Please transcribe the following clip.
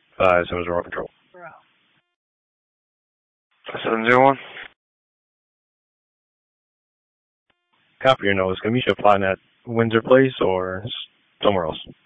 7 Rock Control. 701. Copy your nose. Can you meet you applying at Windsor Place or somewhere else?